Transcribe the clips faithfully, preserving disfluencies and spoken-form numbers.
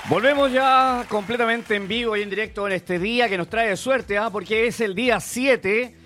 Volvemos ya completamente en vivo y en directo en este día que nos trae suerte, ¿ah? Porque es el día siete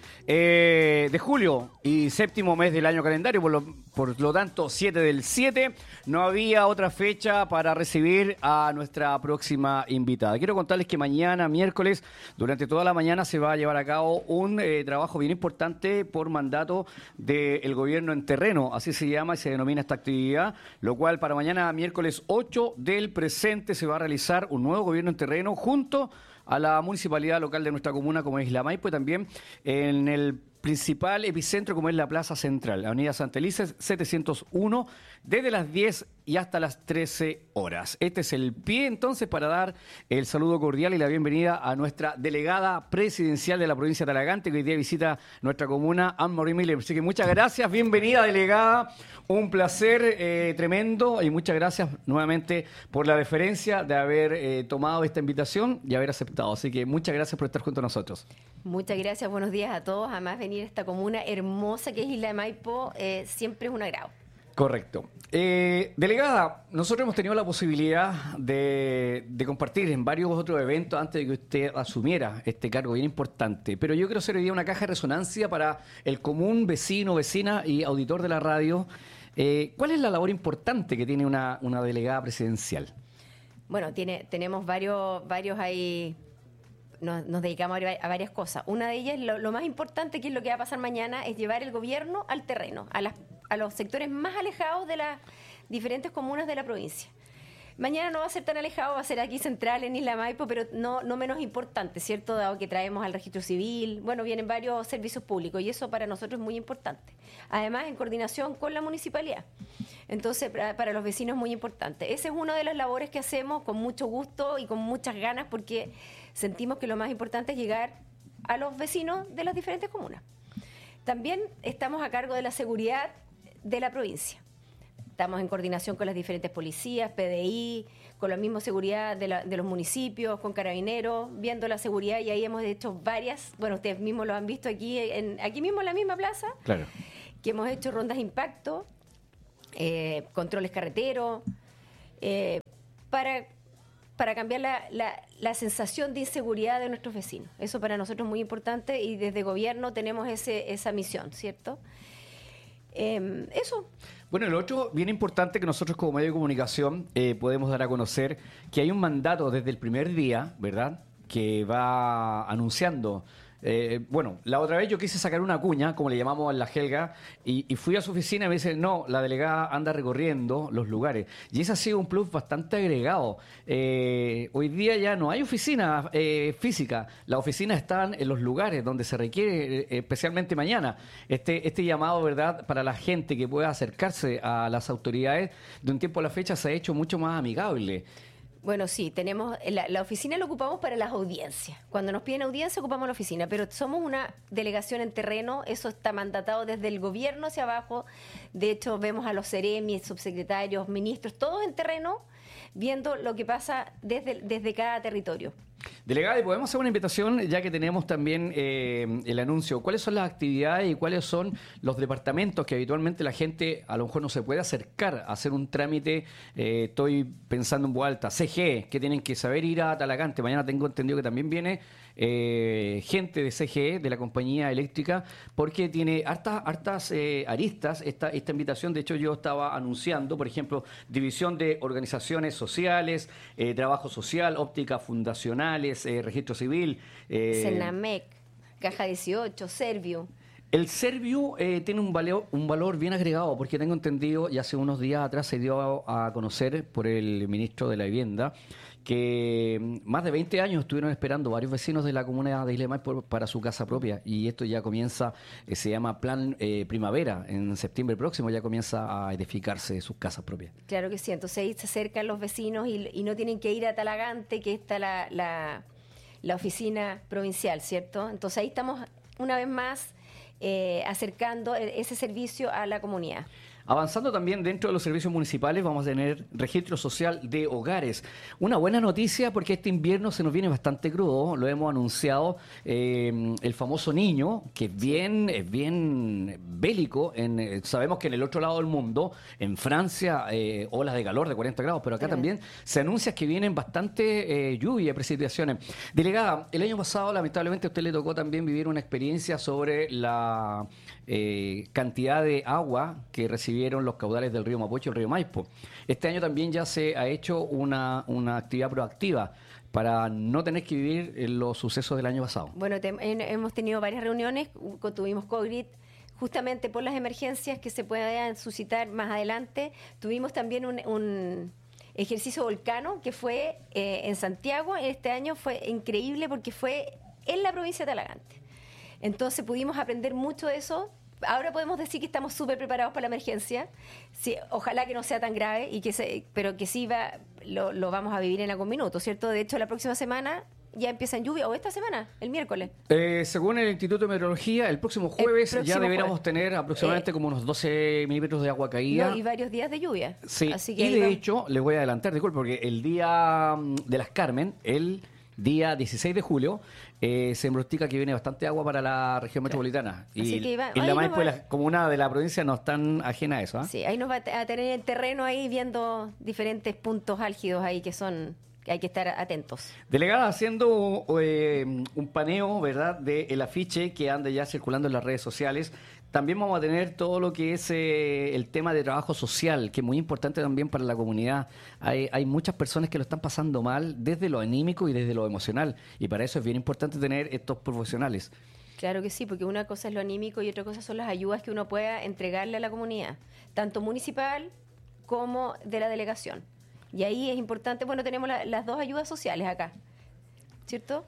eh, de julio y séptimo mes del año calendario, por lo, por lo tanto siete del siete. No había otra fecha para recibir a nuestra próxima invitada. Quiero contarles que mañana, miércoles, durante toda la mañana se va a llevar a cabo un eh, trabajo bien importante por mandato del gobierno en terreno, así se llama y se denomina esta actividad, lo cual para mañana, miércoles ocho del presente, se va a realizar un nuevo gobierno en terreno junto a la municipalidad local de nuestra comuna, como es Isla Maipo, y también en el principal epicentro, como es la Plaza Central, Avenida Santa Elisa, setecientos uno, desde las diez y hasta las trece horas. Este es el pie, entonces, para dar el saludo cordial y la bienvenida a nuestra delegada presidencial de la provincia de Talagante, que hoy día visita nuestra comuna, Anne-Marie Miller. Así que muchas gracias, bienvenida, delegada. Un placer eh, tremendo y muchas gracias nuevamente por la deferencia de haber eh, tomado esta invitación y haber aceptado. Así que muchas gracias por estar junto a nosotros. Muchas gracias, buenos días a todos. Además, venir a esta comuna hermosa que es Isla de Maipo eh, siempre es un agrado. Correcto. Eh, delegada, nosotros hemos tenido la posibilidad de, de compartir en varios otros eventos antes de que usted asumiera este cargo bien importante, pero yo quiero hacer hoy día una caja de resonancia para el común vecino, vecina y auditor de la radio. Eh, ¿Cuál es la labor importante que tiene una, una delegada presidencial? Bueno, tiene, tenemos varios, varios ahí, nos, nos dedicamos a varias cosas. Una de ellas, lo, lo más importante, que es lo que va a pasar mañana, es llevar el gobierno al terreno, a las a los sectores más alejados de las diferentes comunas de la provincia. Mañana no va a ser tan alejado, va a ser aquí central en Isla Maipo, pero no, no menos importante, ¿cierto? Dado que traemos al registro civil, bueno, vienen varios servicios públicos y eso para nosotros es muy importante. Además, en coordinación con la municipalidad. Entonces, para, para los vecinos es muy importante. Esa es una de las labores que hacemos con mucho gusto y con muchas ganas porque sentimos que lo más importante es llegar a los vecinos de las diferentes comunas. También estamos a cargo de la seguridad de la provincia. Estamos en coordinación con las diferentes policías, P D I, con la misma seguridad de, la, de los municipios, con carabineros, viendo la seguridad, y ahí hemos hecho varias, bueno, ustedes mismos lo han visto aquí, en, aquí mismo en la misma plaza, claro, que hemos hecho rondas de impacto, eh, controles carreteros, eh, para, para cambiar la, la, la sensación de inseguridad de nuestros vecinos. Eso para nosotros es muy importante y desde gobierno tenemos ese, esa misión, ¿cierto? Eh, eso. Bueno, lo otro bien importante que nosotros como medio de comunicación eh, podemos dar a conocer, que hay un mandato desde el primer día, ¿verdad?, que va anunciando. Eh, bueno, la otra vez yo quise sacar una cuña, como le llamamos a la Helga, y, y fui a su oficina y me dice, no, la delegada anda recorriendo los lugares. Y ese ha sido un plus bastante agregado. Eh, hoy día ya no hay oficina eh, física, las oficinas están en los lugares donde se requiere, eh, especialmente mañana. Este, este llamado, ¿verdad?, para la gente que pueda acercarse a las autoridades, de un tiempo a la fecha se ha hecho mucho más amigable. Bueno, sí, tenemos la, la oficina la ocupamos para las audiencias. Cuando nos piden audiencia ocupamos la oficina, pero somos una delegación en terreno, eso está mandatado desde el gobierno hacia abajo. De hecho, vemos a los seremis, subsecretarios, ministros, todos en terreno, viendo lo que pasa desde, desde cada territorio. Delegada, ¿podemos hacer una invitación, ya que tenemos también eh, el anuncio? ¿Cuáles son las actividades y cuáles son los departamentos que habitualmente la gente a lo mejor no se puede acercar a hacer un trámite? Eh, estoy pensando en voz alta, C G E, que tienen que saber ir a Talagante. Mañana tengo entendido que también viene eh, gente de C G E, de la compañía eléctrica, porque tiene hartas, hartas eh, aristas esta, esta invitación. De hecho, yo estaba anunciando, por ejemplo, división de organizaciones sociales, eh, trabajo social, óptica fundacional, Eh, registro civil. Eh, Senamec, Caja dieciocho, Servio. El Servio eh, tiene un valor, un valor bien agregado, porque tengo entendido, y hace unos días atrás se dio a, a conocer por el ministro de la Vivienda, que más de veinte años estuvieron esperando varios vecinos de la comuna de Isla de Maipo para su casa propia, y esto ya comienza, eh, se llama Plan eh, Primavera, en septiembre próximo ya comienza a edificarse sus casas propias. Claro que sí, entonces ahí se acercan los vecinos y, y no tienen que ir a Talagante, que está la, la, la oficina provincial, ¿cierto? Entonces ahí estamos una vez más eh, acercando ese servicio a la comunidad. Avanzando también dentro de los servicios municipales, vamos a tener registro social de hogares. Una buena noticia porque este invierno se nos viene bastante crudo, lo hemos anunciado, eh, el famoso niño, que es bien, es bien bélico. En, eh, sabemos que en el otro lado del mundo, en Francia, eh, olas de calor de cuarenta grados, pero acá Pero, también se anuncia que vienen bastante eh, lluvia, precipitaciones. Delegada, el año pasado lamentablemente a usted le tocó también vivir una experiencia sobre la eh, cantidad de agua que recibió los caudales del río Mapocho y el río Maipo. Este año también ya se ha hecho una, una actividad proactiva para no tener que vivir los sucesos del año pasado. Bueno, te, en, hemos tenido varias reuniones, tuvimos COVID, justamente por las emergencias que se puedan suscitar más adelante. Tuvimos también un, un ejercicio volcano que fue eh, en Santiago. Este año fue increíble porque fue en la provincia de Talagante. Entonces pudimos aprender mucho de eso. Ahora podemos decir que estamos súper preparados para la emergencia. Sí, ojalá que no sea tan grave, y que se, pero que sí va, lo, lo vamos a vivir en algún minuto, ¿cierto? De hecho, la próxima semana ya empieza en lluvia, o esta semana, el miércoles. Eh, según el Instituto de Meteorología, el próximo jueves el próximo ya deberíamos jueves. tener aproximadamente eh, como unos doce milímetros de agua caída. No, y varios días de lluvia. Sí, Así que y de va... hecho, les voy a adelantar, disculpe, porque el día de las Carmen, el día dieciséis de julio, eh, se pronostica que viene bastante agua para la región metropolitana. Y, Así que iba, y la Maipo va... y la comuna de la provincia no están ajena a eso. ¿eh? Sí, ahí nos va a tener el terreno ahí viendo diferentes puntos álgidos ahí que son... hay que estar atentos. Delegada, haciendo eh, un paneo, ¿verdad?, del afiche que anda ya circulando en las redes sociales, también vamos a tener todo lo que es eh, el tema de trabajo social, que es muy importante también para la comunidad. Hay, hay muchas personas que lo están pasando mal desde lo anímico y desde lo emocional, y para eso es bien importante tener estos profesionales. Claro que sí, porque una cosa es lo anímico y otra cosa son las ayudas que uno pueda entregarle a la comunidad, tanto municipal como de la delegación. Y ahí es importante, bueno, tenemos la, las dos ayudas sociales acá, ¿cierto?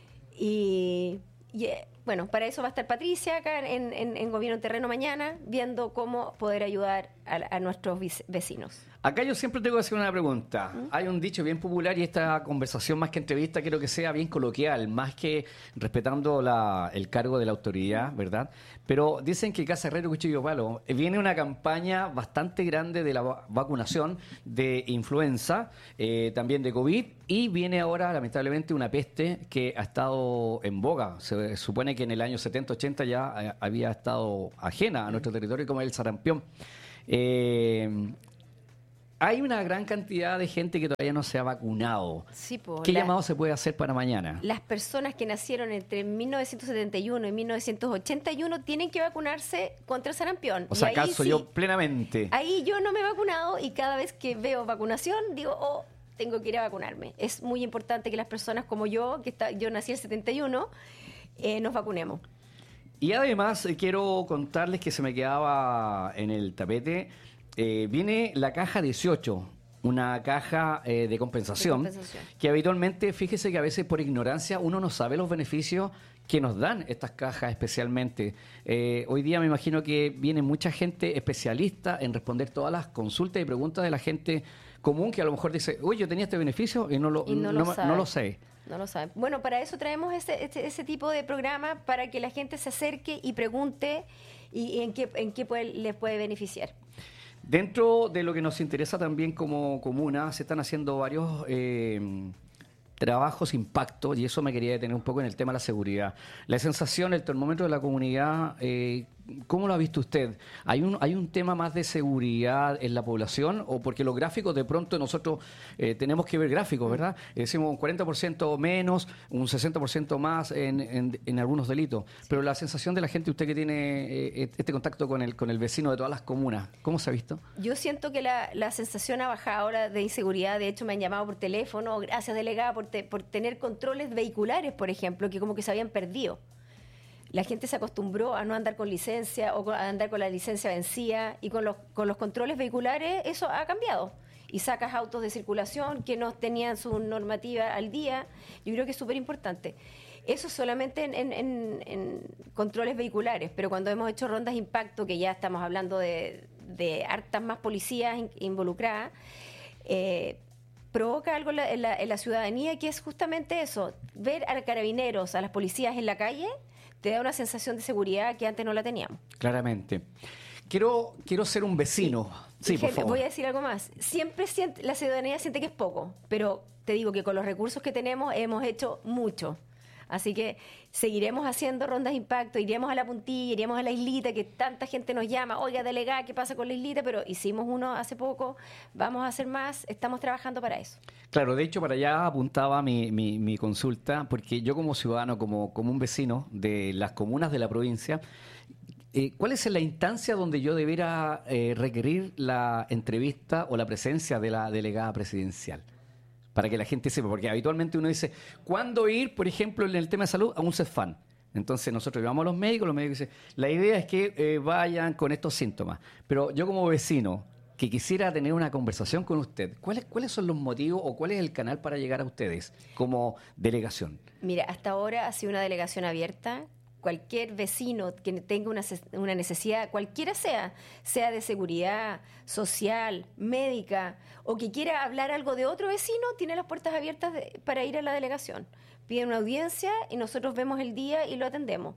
Y, y eh, bueno, para eso va a estar Patricia acá en, en, en Gobierno en Terreno mañana, viendo cómo poder ayudar a, a nuestros vecinos. Acá yo siempre tengo que hacer una pregunta. ¿Mm? Hay un dicho bien popular, y esta conversación más que entrevista quiero que sea bien coloquial, más que respetando la, el cargo de la autoridad, ¿verdad? Pero dicen que Casa Herrero, Cuchillo Palo, viene una campaña bastante grande de la vacunación de influenza, eh, también de COVID, y viene ahora lamentablemente una peste que ha estado en boga. Se supone que en el año setenta, ochenta ya eh, había estado ajena a nuestro territorio, como el sarampión. Eh, Hay una gran cantidad de gente que todavía no se ha vacunado. Sí, po, ¿Qué la, llamado se puede hacer para mañana? Las personas que nacieron entre mil novecientos setenta y uno y mil novecientos ochenta y uno tienen que vacunarse contra el sarampión. O sea, y ahí acaso sí, yo plenamente. Ahí yo no me he vacunado y cada vez que veo vacunación digo, oh, tengo que ir a vacunarme. Es muy importante que las personas como yo, que está, yo nací en el setenta y uno, eh, nos vacunemos. Y además eh, quiero contarles que se me quedaba en el tapete. Eh, viene la caja dieciocho, una caja eh, de, compensación, de compensación, que habitualmente, fíjese que a veces por ignorancia uno no sabe los beneficios que nos dan estas cajas especialmente. Eh, hoy día me imagino que viene mucha gente especialista en responder todas las consultas y preguntas de la gente común que a lo mejor dice, uy, yo tenía este beneficio y no lo, y no, no, lo no, no lo sé. No lo saben. Bueno, para eso traemos ese, ese, ese tipo de programa, para que la gente se acerque y pregunte y, y en qué, en qué puede, les puede beneficiar. Dentro de lo que nos interesa también como comuna, se están haciendo varios eh, trabajos, impactos, y eso me quería detener un poco en el tema de la seguridad. La sensación, el termómetro de la comunidad, eh, ¿cómo lo ha visto usted? ¿Hay un, ¿Hay un tema más de seguridad en la población? ¿O porque los gráficos de pronto nosotros eh, tenemos que ver gráficos, ¿verdad? Eh, decimos un cuarenta por ciento menos, un sesenta por ciento más en, en, en algunos delitos. Sí. Pero la sensación de la gente, usted que tiene eh, este contacto con el, con el vecino de todas las comunas, ¿cómo se ha visto? Yo siento que la, la sensación ha bajado ahora de inseguridad. De hecho, me han llamado por teléfono, gracias delegada, por, te, por tener controles vehiculares, por ejemplo, que como que se habían perdido. La gente se acostumbró a no andar con licencia o a andar con la licencia vencida, y con los, con los controles vehiculares eso ha cambiado. Y sacas autos de circulación que no tenían su normativa al día. Yo creo que es súper importante. Eso solamente en, en, en, en controles vehiculares, pero cuando hemos hecho rondas de impacto, que ya estamos hablando de, de hartas más policías in, involucradas, eh, provoca algo en la, en, la, en la ciudadanía, que es justamente eso: ver a los carabineros, a las policías en la calle, te da una sensación de seguridad que antes no la teníamos. Claramente. quiero, quiero ser un vecino. Sí, por favor. Voy a decir algo más. Siempre siente, la ciudadanía siente que es poco, pero te digo que con los recursos que tenemos hemos hecho mucho. Así que seguiremos haciendo rondas de impacto, iremos a la Puntilla, iremos a la Islita, que tanta gente nos llama, oiga, delegada, ¿qué pasa con la Islita? Pero hicimos uno hace poco, vamos a hacer más, estamos trabajando para eso. Claro, de hecho para allá apuntaba mi, mi, mi consulta, porque yo como ciudadano, como, como un vecino de las comunas de la provincia, eh, ¿cuál es la instancia donde yo debiera eh, requerir la entrevista o la presencia de la delegada presidencial? Para que la gente sepa, porque habitualmente uno dice, ¿cuándo ir, por ejemplo, en el tema de salud, a un CESFAN? Entonces nosotros llevamos a los médicos, los médicos dicen, la idea es que eh, vayan con estos síntomas. Pero yo como vecino, que quisiera tener una conversación con usted, ¿cuáles, cuáles son los motivos o cuál es el canal para llegar a ustedes como delegación? Mira, hasta ahora ha sido una delegación abierta. Cualquier vecino que tenga una, una necesidad, cualquiera sea, sea de seguridad, social, médica, o que quiera hablar algo de otro vecino, tiene las puertas abiertas de, para ir a la delegación. Pide una audiencia y nosotros vemos el día y lo atendemos.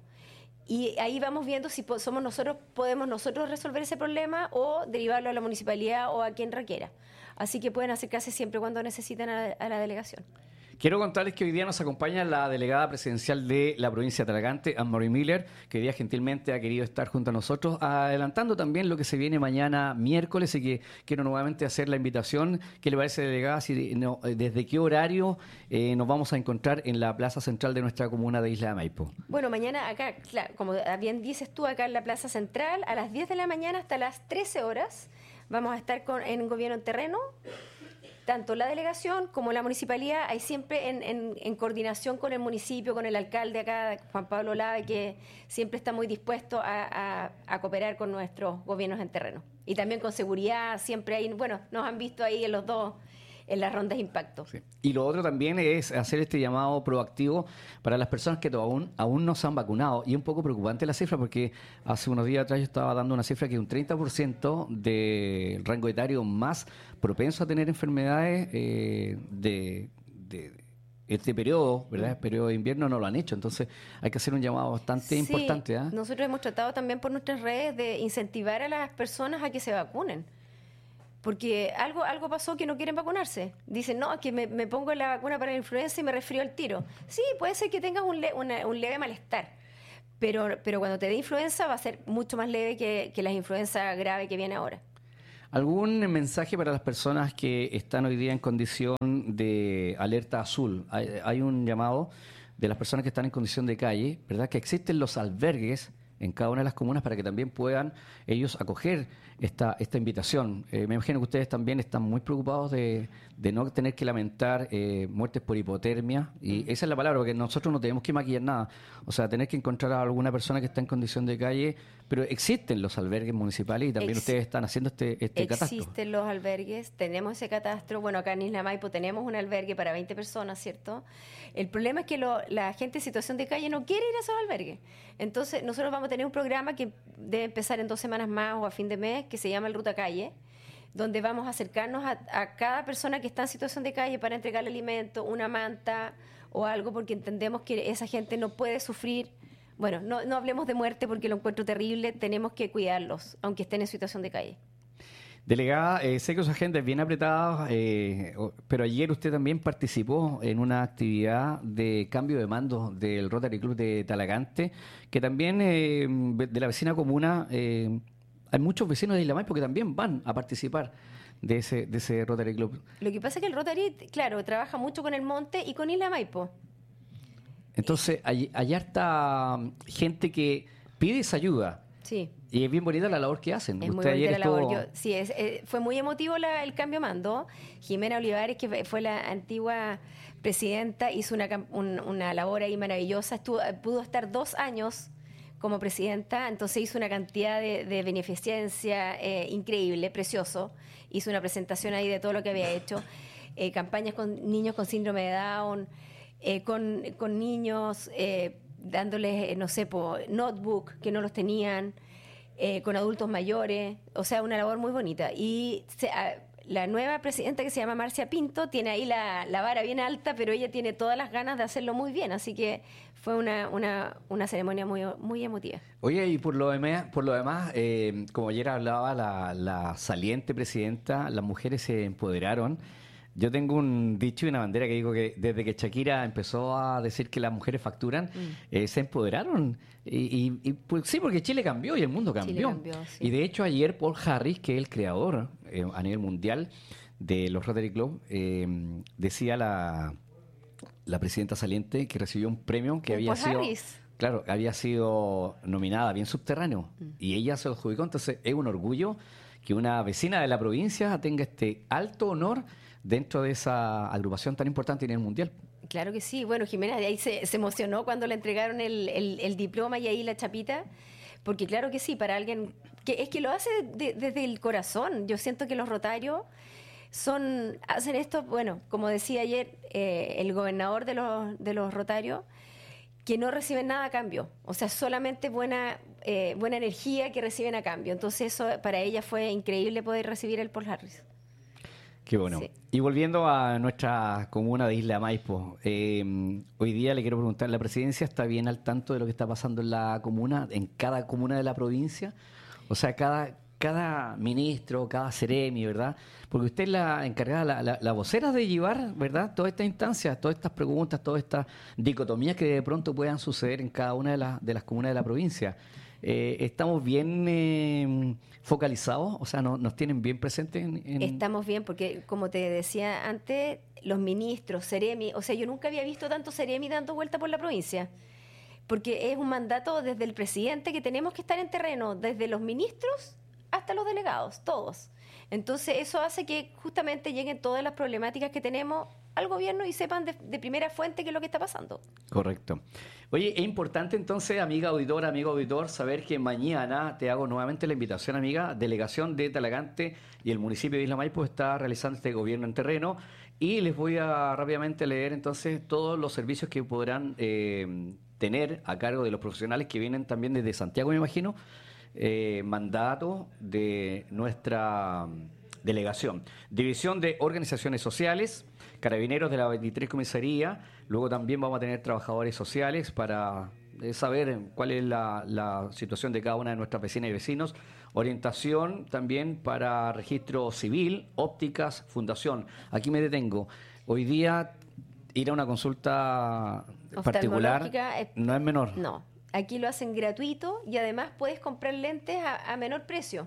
Y ahí vamos viendo si somos nosotros, podemos nosotros resolver ese problema o derivarlo a la municipalidad o a quien requiera. Así que pueden acercarse siempre cuando necesitan a, a la delegación. Quiero contarles que hoy día nos acompaña la delegada presidencial de la provincia de Talagante, Anne-Marie Miller, que hoy día gentilmente ha querido estar junto a nosotros, adelantando también lo que se viene mañana miércoles, y que quiero nuevamente hacer la invitación. ¿Qué le parece, delegada? Si, no, ¿desde qué horario eh, nos vamos a encontrar en la plaza central de nuestra comuna de Isla de Maipo? Bueno, mañana acá, claro, como bien dices tú, acá en la plaza central, a las diez de la mañana hasta las trece horas, vamos a estar con, en gobierno en terreno. Tanto la delegación como la municipalidad, hay siempre en, en, en coordinación con el municipio, con el alcalde acá, Juan Pablo Lave, que siempre está muy dispuesto a, a, a cooperar con nuestros gobiernos en terreno. Y también con seguridad, siempre hay, bueno, nos han visto ahí en los dos, en las rondas de impacto. Sí. Y lo otro también es hacer este llamado proactivo para las personas que aún, aún no se han vacunado. Y es un poco preocupante la cifra, porque hace unos días atrás yo estaba dando una cifra que un treinta por ciento del rango etario más propenso a tener enfermedades eh, de, de este periodo, ¿verdad? El periodo de invierno no lo han hecho. Entonces hay que hacer un llamado bastante sí, importante. ¿eh? Nosotros hemos tratado también por nuestras redes de incentivar a las personas a que se vacunen. Porque algo algo pasó que no quieren vacunarse. Dicen, no, que me, me pongo la vacuna para la influenza y me resfrío al tiro. Sí, puede ser que tengas un, le, una, un leve malestar, pero, pero cuando te dé influenza va a ser mucho más leve que, que la influenza grave que viene ahora. ¿Algún mensaje para las personas que están hoy día en condición de alerta azul? Hay, hay un llamado de las personas que están en condición de calle, ¿verdad? Que existen los albergues en cada una de las comunas para que también puedan ellos acoger esta, esta invitación. Eh, me imagino que ustedes también están muy preocupados de, de no tener que lamentar eh, muertes por hipotermia, y esa es la palabra, porque nosotros no tenemos que maquillar nada. O sea, tener que encontrar a alguna persona que está en condición de calle, pero existen los albergues municipales y también Ex ustedes están haciendo este, este catastro. Existen los albergues, tenemos ese catastro. Bueno, acá en Isla Maipo tenemos un albergue para veinte personas, ¿cierto? El problema es que lo, la gente en situación de calle no quiere ir a esos albergues. Entonces, nosotros vamos a tener un programa que debe empezar en dos semanas más o a fin de mes, que se llama el Ruta Calle, donde vamos a acercarnos a, a cada persona que está en situación de calle para entregarle alimento, una manta o algo, porque entendemos que esa gente no puede sufrir. Bueno, no, no hablemos de muerte porque lo encuentro terrible, tenemos que cuidarlos, aunque estén en situación de calle. Delegada, eh, sé que su agenda es bien apretada, eh, pero ayer usted también participó en una actividad de cambio de mando del Rotary Club de Talagante, que también eh, de la vecina comuna, eh, hay muchos vecinos de Isla Maipo que también van a participar de ese, de ese Rotary Club. Lo que pasa es que el Rotary, claro, trabaja mucho con el monte y con Isla Maipo. Entonces, hay, hay harta gente que pide esa ayuda. Sí. Y es bien bonita la labor que hacen. Es Usted muy bonita ayer la estuvo... labor. Yo, sí, es, eh, fue muy emotivo la, el cambio de mando. Jimena Olivares, que fue la antigua presidenta, hizo una, un, una labor ahí maravillosa. Estuvo, pudo estar dos años como presidenta, entonces hizo una cantidad de, de beneficencia eh, increíble, precioso. Hizo una presentación ahí de todo lo que había hecho. Eh, campañas con niños con síndrome de Down, eh, con, con niños eh, dándoles, eh, no sé, po, notebook que no los tenían. Eh, con adultos mayores, o sea, una labor muy bonita. Y se, a, la nueva presidenta, que se llama Marcia Pinto, tiene ahí la, la vara bien alta, pero ella tiene todas las ganas de hacerlo muy bien, así que fue una, una, una ceremonia muy, muy emotiva. Oye, y por lo demás, por lo demás eh, como ayer hablaba la, la saliente presidenta, las mujeres se empoderaron. Yo tengo un dicho y una bandera que digo que desde que Shakira empezó a decir que las mujeres facturan, mm. eh, se empoderaron. Y, y, y pues, sí, porque Chile cambió y el mundo cambió. cambió sí. Y de hecho ayer Paul Harris, que es el creador eh, a nivel mundial de los Rotary Club, eh, decía la, la presidenta saliente que recibió un premio que había Paul sido... Harris. Claro, había sido nominada bien subterráneo mm. y ella se lo adjudicó. Entonces es un orgullo que una vecina de la provincia tenga este alto honor dentro de esa agrupación tan importante en el mundial. Claro que sí. Bueno, Jimena de ahí se, se emocionó cuando le entregaron el, el, el diploma y ahí la chapita, porque claro que sí, para alguien que es que lo hace de, desde el corazón. Yo siento que los rotarios son hacen esto, bueno, como decía ayer eh, el gobernador de los, de los rotarios, que no reciben nada a cambio, o sea, solamente buena eh, buena energía que reciben a cambio. Entonces eso para ella fue increíble poder recibir el Paul Harris. Qué bueno. Sí. Y volviendo a nuestra comuna de Isla Maipo, eh, hoy día le quiero preguntar, ¿la presidencia está bien al tanto de lo que está pasando en la comuna, en cada comuna de la provincia? O sea, cada, cada ministro, cada seremi, ¿verdad? Porque usted es la encargada, la, la, la vocera de llevar, ¿verdad? Todas estas instancias, todas estas preguntas, todas estas dicotomías que de pronto puedan suceder en cada una de, la, de las comunas de la provincia. Eh, ¿Estamos bien eh, focalizados? O sea, ¿nos, nos tienen bien presentes? En, en... Estamos bien, porque como te decía antes, los ministros, seremi, o sea, yo nunca había visto tanto seremi dando vuelta por la provincia, porque es un mandato desde el presidente que tenemos que estar en terreno, desde los ministros hasta los delegados, todos. Entonces, eso hace que justamente lleguen todas las problemáticas que tenemos al gobierno y sepan de, de primera fuente qué es lo que está pasando. Correcto. Oye, es importante entonces, amiga auditora, amigo auditor, saber que mañana te hago nuevamente la invitación, amiga, delegación de Talagante y el municipio de Isla Maipo está realizando este gobierno en terreno y les voy a rápidamente leer entonces todos los servicios que podrán eh, tener a cargo de los profesionales que vienen también desde Santiago, me imagino, eh, mandato de nuestra delegación. División de Organizaciones Sociales, Carabineros de la veintitrés Comisaría, luego también vamos a tener trabajadores sociales para eh, saber cuál es la, la situación de cada una de nuestras vecinas y vecinos, orientación también para registro civil, ópticas, fundación. Aquí me detengo. Hoy día ir a una consulta particular es, no es menor. No, aquí lo hacen gratuito y además puedes comprar lentes a, a menor precio.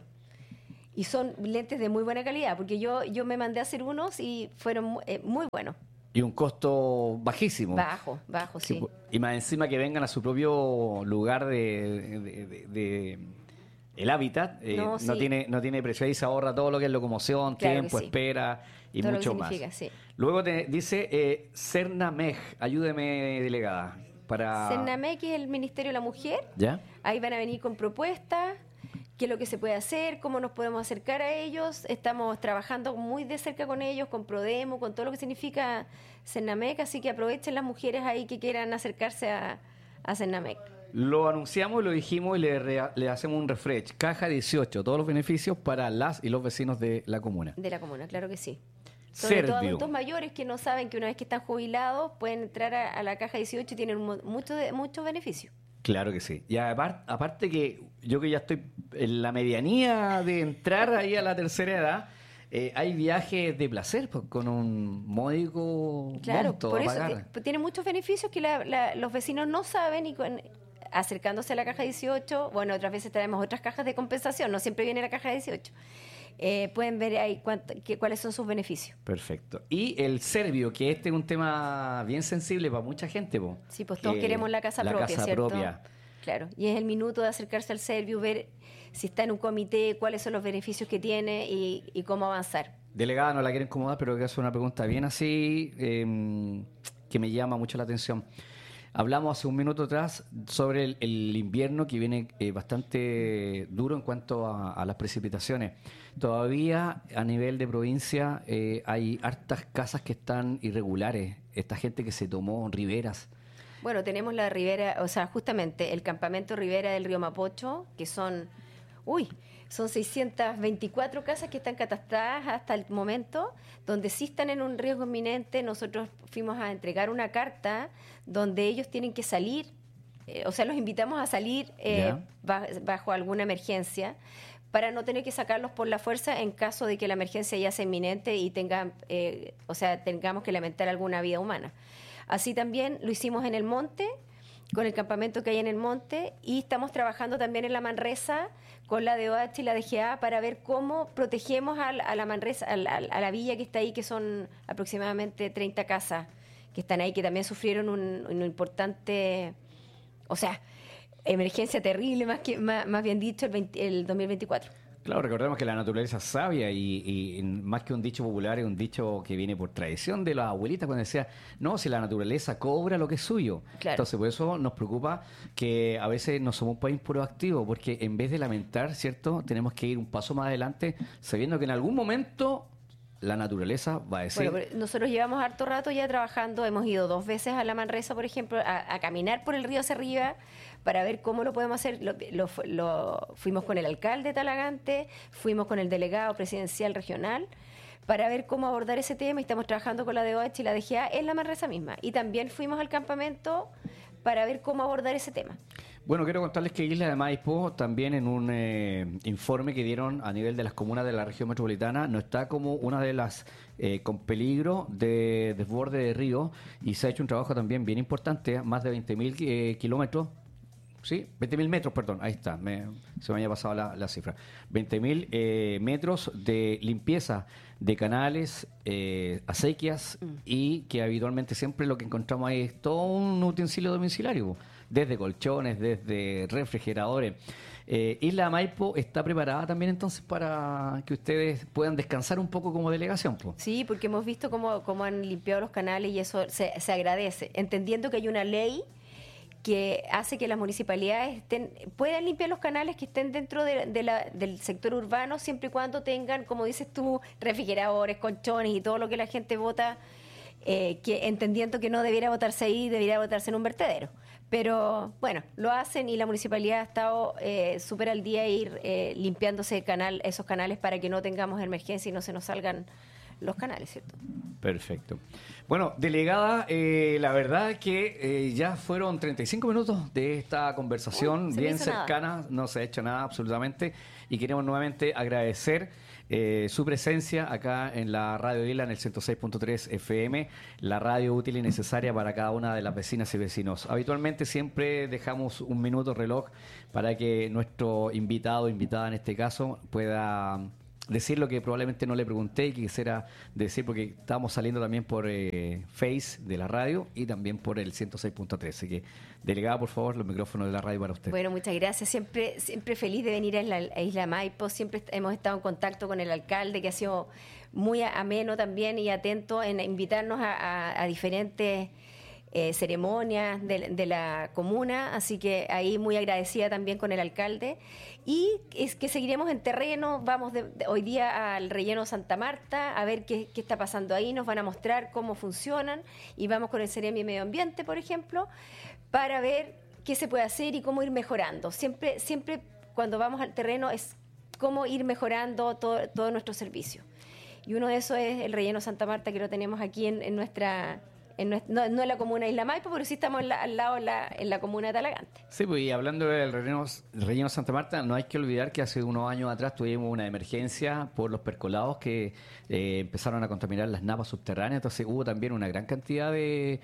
Y son lentes de muy buena calidad, porque yo, yo me mandé a hacer unos y fueron eh, muy buenos. Y un costo bajísimo. Bajo, bajo, sí. sí. Y más encima que vengan a su propio lugar de, de, de, de el hábitat, eh, no, sí. no tiene no tiene precio. Ahí se ahorra todo lo que es locomoción, claro tiempo, sí. espera y todo mucho más. Sí. Luego te dice eh, Cernamej, ayúdeme, delegada. Para... Cernamej es el Ministerio de la Mujer. ¿Ya? Ahí van a venir con propuestas. Qué es lo que se puede hacer, cómo nos podemos acercar a ellos. Estamos trabajando muy de cerca con ellos, con Prodemo, con todo lo que significa Cernamej, así que aprovechen las mujeres ahí que quieran acercarse a, a Cernamej. Lo anunciamos, lo dijimos y le, re, le hacemos un refresh. Caja dieciocho, todos los beneficios para las y los vecinos de la comuna. De la comuna, claro que sí. Sobre Servio. todo adultos mayores que no saben que una vez que están jubilados pueden entrar a, a la Caja dieciocho y tienen muchos muchos beneficios. Claro que sí. Y aparte, aparte que yo que ya estoy en la medianía de entrar ahí a la tercera edad, eh, hay viajes de placer pues, con un módico claro, monto por a eso pagar. T- tiene muchos beneficios que la, la, los vecinos no saben y con, acercándose a la Caja dieciocho, bueno, otras veces traemos otras cajas de compensación, no siempre viene la Caja dieciocho. Eh, pueden ver ahí cuánto, que, cuáles son sus beneficios. Perfecto. Y el Servio, que este es un tema bien sensible para mucha gente. Po, sí, pues todos queremos la casa la propia, casa ¿cierto? Propia. Claro, y es el minuto de acercarse al Servio, ver si está en un comité, cuáles son los beneficios que tiene y, y cómo avanzar. Delegada, no la quiero incomodar, pero quiero hacer una pregunta bien así eh, que me llama mucho la atención. Hablamos hace un minuto atrás sobre el, el invierno que viene eh, bastante duro en cuanto a, a las precipitaciones. Todavía a nivel de provincia eh, hay hartas casas que están irregulares. Esta gente que se tomó riberas. Bueno, tenemos la ribera, o sea, justamente el campamento Ribera del Río Mapocho, que son, uy, Son seiscientas veinticuatro casas que están catastradas hasta el momento, donde sí están en un riesgo inminente. Nosotros fuimos a entregar una carta donde ellos tienen que salir, eh, o sea, los invitamos a salir eh, Yeah. ba- bajo alguna emergencia, para no tener que sacarlos por la fuerza en caso de que la emergencia ya sea inminente y tengan, eh, o sea, tengamos que lamentar alguna vida humana. Así también lo hicimos en el monte, con el campamento que hay en el monte, y estamos trabajando también en la Manresa con la D O H y la D G A para ver cómo protegemos a, la- a la Manresa, a la, a la villa que está ahí, que son aproximadamente treinta casas que están ahí, que también sufrieron un, un importante, o sea, emergencia terrible, más, que, más, más bien dicho, el, veinte el dos mil veinticuatro. Claro, recordemos que la naturaleza es sabia y, y más que un dicho popular es un dicho que viene por tradición de las abuelitas cuando decía, no, si la naturaleza cobra lo que es suyo. Claro. Entonces, por eso nos preocupa que a veces no somos un país proactivo, porque en vez de lamentar, ¿cierto? Tenemos que ir un paso más adelante sabiendo que en algún momento la naturaleza va a decir... Bueno, pero nosotros llevamos harto rato ya trabajando, hemos ido dos veces a la Manresa, por ejemplo, a, a caminar por el río hacia arriba para ver cómo lo podemos hacer. Lo, lo- lo- fuimos con el alcalde de Talagante, fuimos con el delegado presidencial regional para ver cómo abordar ese tema, y estamos trabajando con la D O H y la D G A en la Manresa misma. Y también fuimos al campamento para ver cómo abordar ese tema. Bueno, quiero contarles que Isla de Maipo también en un eh, informe que dieron a nivel de las comunas de la región metropolitana no está como una de las eh, con peligro de desborde de río, y se ha hecho un trabajo también bien importante, más de veinte mil eh, kilómetros. Sí, veinte mil metros, perdón, ahí está, me- se me había pasado la, la cifra. veinte mil eh, metros de limpieza de canales, eh, acequias, y que habitualmente siempre lo que encontramos ahí es todo un utensilio domiciliario, desde colchones, desde refrigeradores. Eh, Isla Maipo está preparada también entonces para que ustedes puedan descansar un poco como delegación, po. Sí, porque hemos visto cómo, cómo han limpiado los canales y eso se, se agradece, entendiendo que hay una ley que hace que las municipalidades estén, puedan limpiar los canales que estén dentro de, de la- del sector urbano, siempre y cuando tengan, como dices tú, refrigeradores, colchones y todo lo que la gente vota, eh, que entendiendo que no debiera votarse ahí, debiera votarse en un vertedero. Pero bueno, lo hacen, y la municipalidad ha estado eh, súper al día, ir eh, limpiándose canal, esos canales para que no tengamos emergencia y no se nos salgan los canales, ¿cierto? Perfecto. Bueno, delegada, eh, la verdad es que eh, ya fueron treinta y cinco minutos de esta conversación Uy, se me bien hizo nada. cercana, no se ha hecho nada absolutamente, y queremos nuevamente agradecer eh, su presencia acá en la Radio Isla, en el ciento seis punto tres F M, la radio útil y necesaria para cada una de las vecinas y vecinos. Habitualmente siempre dejamos un minuto reloj para que nuestro invitado, invitada en este caso, pueda decir lo que probablemente no le pregunté y que quisiera decir, porque estamos saliendo también por eh, Face de la radio y también por el ciento seis punto tres. Así que, delegada, por favor, los micrófonos de la radio para usted. Bueno, muchas gracias. Siempre, siempre feliz de venir a la a Isla Maipo. Siempre est- hemos estado en contacto con el alcalde, que ha sido muy a- ameno también y atento en invitarnos a, a- a diferentes eh, ceremonias de, de la comuna. Así que ahí muy agradecida también con el alcalde. Y es que seguiremos en terreno. Vamos de- de- hoy día al relleno Santa Marta a ver qué, qué está pasando ahí. Nos van a mostrar cómo funcionan, y vamos con el Ceremi de Medio Ambiente, por ejemplo, para ver qué se puede hacer y cómo ir mejorando. Siempre, siempre cuando vamos al terreno es cómo ir mejorando todo, todo nuestro servicio. Y uno de esos es el relleno Santa Marta, que lo tenemos aquí en, en nuestra... En nuestra no, no en la comuna de Isla Maipo, pero sí estamos en la- al lado en la, en la comuna de Talagante. Sí, pues, y hablando del relleno, relleno Santa Marta, no hay que olvidar que hace unos años atrás tuvimos una emergencia por los percolados que eh, empezaron a contaminar las napas subterráneas. Entonces hubo también una gran cantidad de,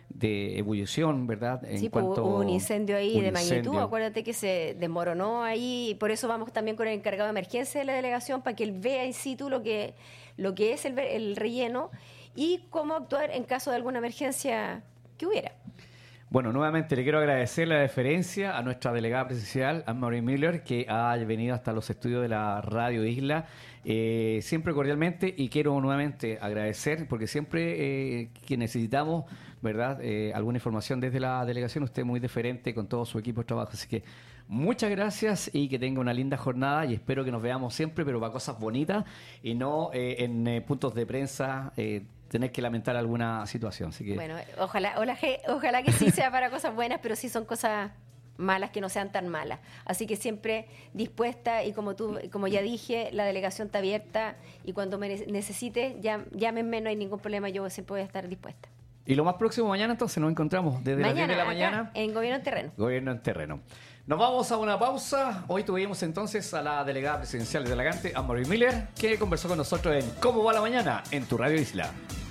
de ebullición, ¿verdad? En Sí, pues, cuanto hubo un incendio ahí un de magnitud. incendio. Acuérdate que se desmoronó ahí, y por eso vamos también con el encargado de emergencia de la delegación, para que él vea in situ lo que, lo que es el, ve- el relleno y cómo actuar en caso de alguna emergencia que hubiera. Bueno, nuevamente le quiero agradecer la deferencia a nuestra delegada presidencial, Anne-Marie Miller, que ha venido hasta los estudios de la Radio Isla, eh, siempre cordialmente, y quiero nuevamente agradecer, porque siempre eh, que necesitamos, ¿verdad?, eh, alguna información desde la delegación, usted muy deferente con todo su equipo de trabajo, así que muchas gracias y que tenga una linda jornada, y espero que nos veamos siempre, pero para cosas bonitas y no eh, en eh, puntos de prensa eh, tener que lamentar alguna situación. Así que Bueno, ojalá, ojalá, ojalá que sí sea para cosas buenas, pero sí son cosas malas que no sean tan malas. Así que siempre dispuesta, y como tú, como ya dije, la delegación está abierta, y cuando me necesite, ya, llámenme, no hay ningún problema, yo siempre voy a estar dispuesta. Y lo más próximo mañana entonces nos encontramos desde mañana, las diez de la acá, mañana. En Gobierno en Terreno. Gobierno en Terreno. Nos vamos a una pausa. Hoy tuvimos entonces a la delegada presidencial de Talagante, Amaury Miller, que conversó con nosotros en ¿Cómo va la mañana? En tu Radio Isla.